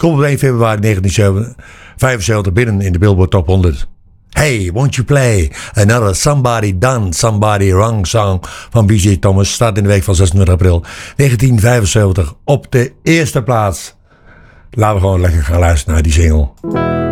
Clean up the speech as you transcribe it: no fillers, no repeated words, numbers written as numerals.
Komt op 1 februari 1975 binnen in de Billboard Top 100. Hey, won't you play another Somebody Done Somebody Wrong song van B.J. Thomas. Staat in de week van 26 april 1975 op de eerste plaats. Laten we gewoon lekker gaan luisteren naar die single.